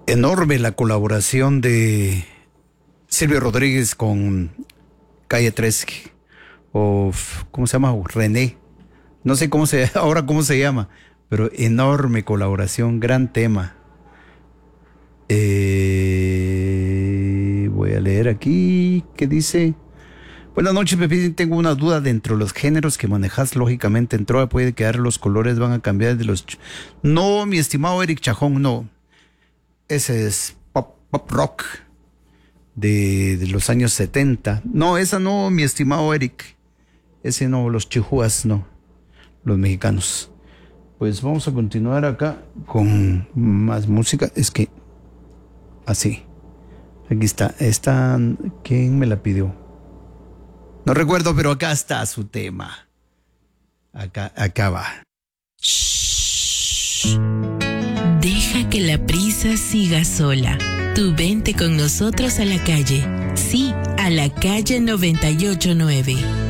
Enorme la colaboración de Silvio Rodríguez con Calle 13, o ¿cómo se llama? René. No sé cómo se llama, pero enorme colaboración, gran tema. Voy a leer aquí, ¿qué dice? Buenas noches, Pepín. Tengo una duda dentro de los géneros que manejas. Lógicamente en trova puede quedar, los colores van a cambiar de los... No, mi estimado Eric Chajón, no. Ese es pop rock de los años 70. No, esa no, mi estimado Eric. Ese no, los chihuas, no. Los mexicanos. Pues vamos a continuar acá con más música. Es que... Así. Aquí está. Esta... ¿Quién me la pidió? No recuerdo, pero acá está su tema. Acá va. Shh. Deja que la prisa siga sola. Tú vente con nosotros a la calle. Sí, a la calle 98.9.